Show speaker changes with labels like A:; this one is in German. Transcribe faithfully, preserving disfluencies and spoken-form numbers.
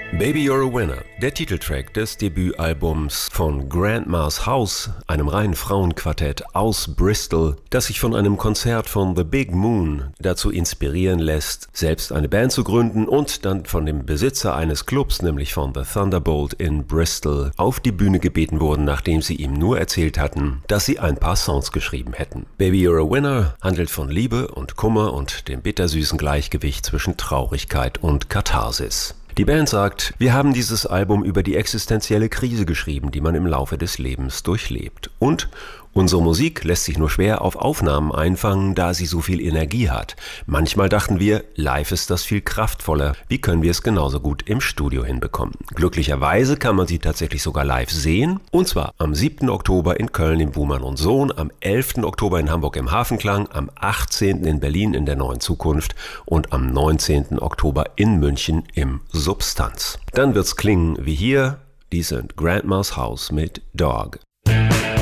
A: Baby You're a Winner, der Titeltrack des Debütalbums von Grandma's House, einem reinen Frauenquartett aus Bristol, das sich von einem Konzert von The Big Moon dazu inspirieren lässt, selbst eine Band zu gründen und dann von dem Besitzer eines Clubs, nämlich von The Thunderbolt in Bristol, auf die Bühne gebeten wurden, nachdem sie ihm nur erzählt hatten, dass sie ein paar Songs geschrieben hätten. Baby You're a Winner handelt von Liebe und Kummer und dem bittersüßen Gleichgewicht zwischen Traurigkeit und Katharsis. Die Band sagt, wir haben dieses Album über die existenzielle Krise geschrieben, die man im Laufe des Lebens durchlebt. Und unsere Musik lässt sich nur schwer auf Aufnahmen einfangen, da sie so viel Energie hat. Manchmal dachten wir, live ist das viel kraftvoller. Wie können wir es genauso gut im Studio hinbekommen? Glücklicherweise kann man sie tatsächlich sogar live sehen. Und zwar am siebten Oktober in Köln im Buhmann und Sohn, am elften Oktober in Hamburg im Hafenklang, am achtzehnten in Berlin in der Neuen Zukunft und am neunzehnten Oktober in München im Substanz. Dann wird's klingen wie hier. Die sind Grandma's House mit Dog.